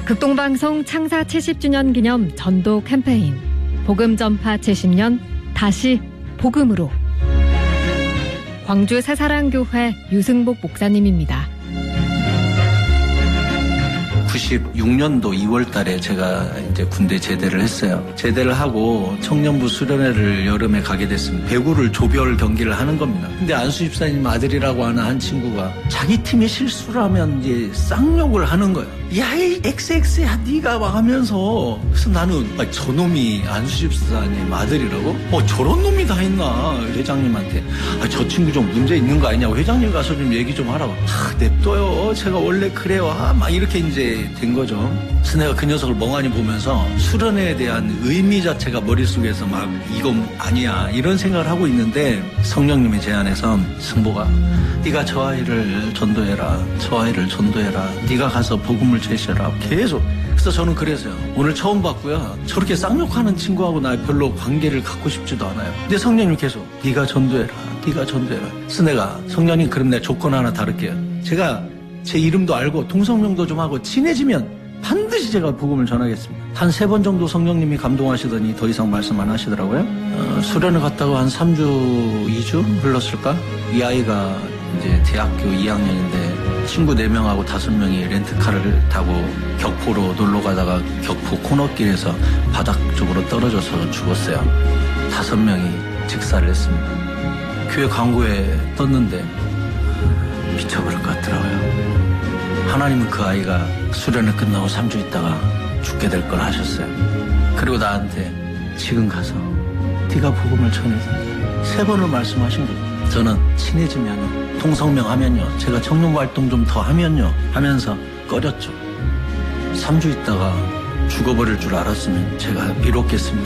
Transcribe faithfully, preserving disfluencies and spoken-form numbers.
극동방송 창사 칠십 주년 기념 전도 캠페인 복음 전파 칠십 년 다시 복음으로. 광주 새사랑교회 유승복 목사님입니다. 구십육 년도 이월 달에 제가 이제 군대 제대를 했어요. 제대를 하고 청년부 수련회를 여름에 가게 됐습니다. 배구를 조별 경기를 하는 겁니다. 근데 안수 집사님 아들이라고 하는 한 친구가 자기 팀이 실수를 하면 이제 쌍욕을 하는 거예요. 야, 이 엑스엑스야 네가 막 하면서. 그래서 나는 아, 저놈이 안수 집사님 아들이라고? 어 저런 놈이 다 있나. 회장님한테 아, 저 친구 좀 문제 있는 거 아니냐고. 회장님 가서 좀 얘기 좀 하라고. 아, 냅둬요. 제가 원래 그래요. 아, 막 이렇게 이제 된 거죠. 그래서 내가 그 녀석을 멍하니 보면서 수련회에 대한 의미 자체가 머릿속에서 막 이건 아니야 이런 생각을 하고 있는데 성령님의 제안에서 승보가 네가 저 아이를 전도해라. 저 아이를 전도해라. 네가 가서 복음을 제시해라. 계속. 그래서 저는 그래서요. 오늘 처음 봤고요. 저렇게 쌍욕하는 친구하고 나 별로 관계를 갖고 싶지도 않아요. 근데 성령님 계속 네가 전도해라. 네가 전도해라. 그래서 내가 성령님 그럼 내가 조건 하나 다룰게요. 제가 제 이름도 알고 통성명도 좀 하고 친해지면 반드시 제가 복음을 전하겠습니다. 한 세 번 정도 성령님이 감동하시더니 더 이상 말씀 안 하시더라고요. 어, 수련을 갔다가 한 삼 주, 이 주 흘렀을까? 이 아이가 이제 대학교 이 학년인데 친구 네 명하고 다섯 명이 렌트카를 타고 격포로 놀러 가다가 격포 코너길에서 바닥 쪽으로 떨어져서 죽었어요. 다섯 명이 직사를 했습니다. 교회 광고에 떴는데 미쳐버릴 것 같더라고요. 하나님은 그 아이가 수련을 끝나고 삼 주 있다가 죽게 될 걸 하셨어요. 그리고 나한테 지금 가서 네가 복음을 전해서 세 번을 말씀하신 거예요. 저는 친해지면 통성명 하면요. 제가 청년부 활동 좀 더 하면요. 하면서 꺼렸죠. 삼 주 있다가 죽어버릴 줄 알았으면 제가 미뤘겠습니까?